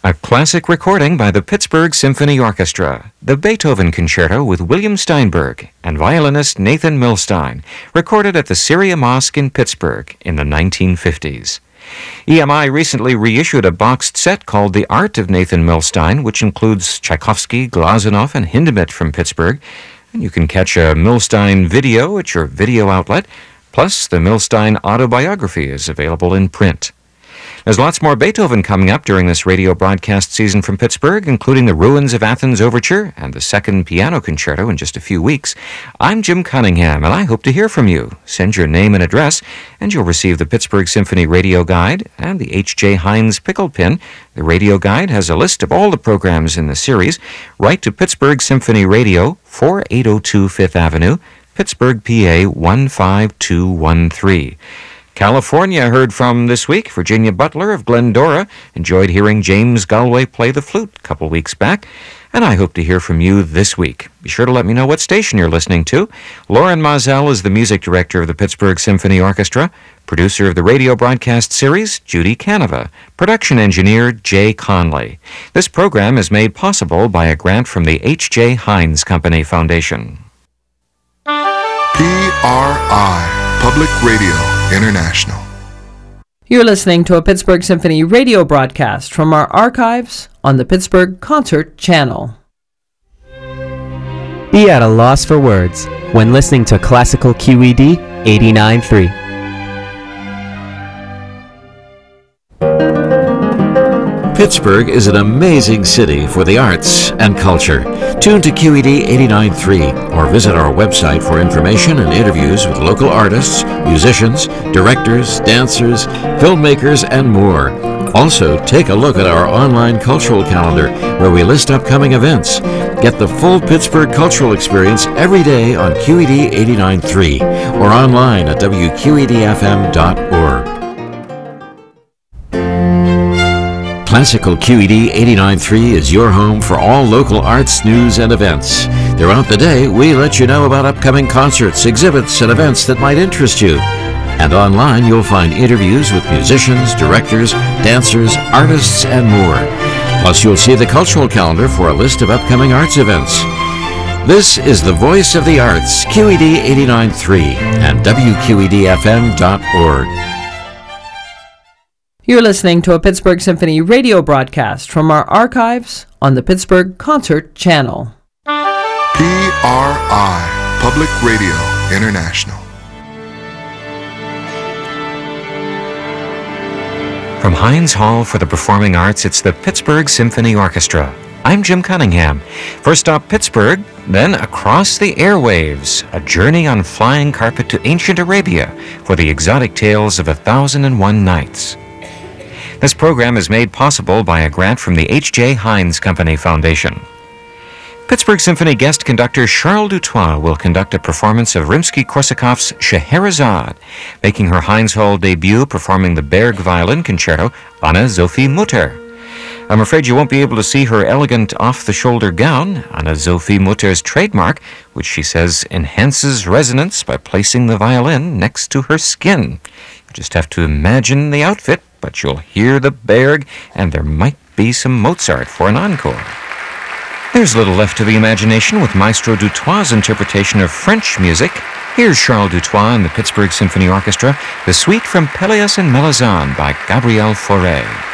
A classic recording by the Pittsburgh Symphony Orchestra, the Beethoven Concerto with William Steinberg and violinist Nathan Milstein, recorded at the Syria Mosque in Pittsburgh in the 1950s. EMI recently reissued a boxed set called The Art of Nathan Milstein, which includes Tchaikovsky, Glazunov, and Hindemith from Pittsburgh. And you can catch a Milstein video at your video outlet, plus the Milstein autobiography is available in print. There's lots more Beethoven coming up during this radio broadcast season from Pittsburgh, including the Ruins of Athens Overture and the Second Piano Concerto in just a few weeks. I'm Jim Cunningham, and I hope to hear from you. Send your name and address, and you'll receive the Pittsburgh Symphony Radio Guide and the H.J. Heinz Pickle Pin. The Radio Guide has a list of all the programs in the series. Write to Pittsburgh Symphony Radio, 4802 Fifth Avenue, Pittsburgh, PA 15213. California heard from this week. Virginia Butler of Glendora enjoyed hearing James Galway play the flute a couple weeks back, and I hope to hear from you this week. Be sure to let me know what station you're listening to. Lauren Mazel is the music director of the Pittsburgh Symphony Orchestra. Producer of the radio broadcast series, Judy Canova. Production engineer, Jay Conley. This program is made possible by a grant from the H.J. Heinz Company Foundation. PRI, Public Radio International. You're listening to a Pittsburgh Symphony radio broadcast from our archives on the Pittsburgh Concert Channel. Be at a loss for words when listening to Classical QED 89.3. Pittsburgh is an amazing city for the arts and culture. Tune to QED 89.3 or visit our website for information and interviews with local artists, musicians, directors, dancers, filmmakers, and more. Also, take a look at our online cultural calendar where we list upcoming events. Get the full Pittsburgh cultural experience every day on QED 89.3 or online at wqedfm.org. Classical QED 89.3 is your home for all local arts, news, and events. Throughout the day, we let you know about upcoming concerts, exhibits, and events that might interest you. And online, you'll find interviews with musicians, directors, dancers, artists, and more. Plus, you'll see the cultural calendar for a list of upcoming arts events. This is the Voice of the Arts, QED 89.3 and wqedfm.org. You're listening to a Pittsburgh Symphony radio broadcast from our archives on the Pittsburgh Concert Channel. PRI, Public Radio International. From Heinz Hall for the Performing Arts, it's the Pittsburgh Symphony Orchestra. I'm Jim Cunningham. First stop Pittsburgh, then across the airwaves, a journey on flying carpet to ancient Arabia for the exotic tales of 1001 Nights. This program is made possible by a grant from the H.J. Heinz Company Foundation. Pittsburgh Symphony guest conductor Charles Dutoit will conduct a performance of Rimsky-Korsakov's Scheherazade, making her Heinz Hall debut performing the Berg Violin Concerto, Anna-Sophie Mutter. I'm afraid you won't be able to see her elegant off-the-shoulder gown, Anna-Sophie Mutter's trademark, which she says enhances resonance by placing the violin next to her skin. You just have to imagine the outfit, but you'll hear the Berg, and there might be some Mozart for an encore. There's little left to the imagination with Maestro Dutoit's interpretation of French music. Here's Charles Dutoit and the Pittsburgh Symphony Orchestra, the suite from Pelléas and Melisande by Gabriel Fauré.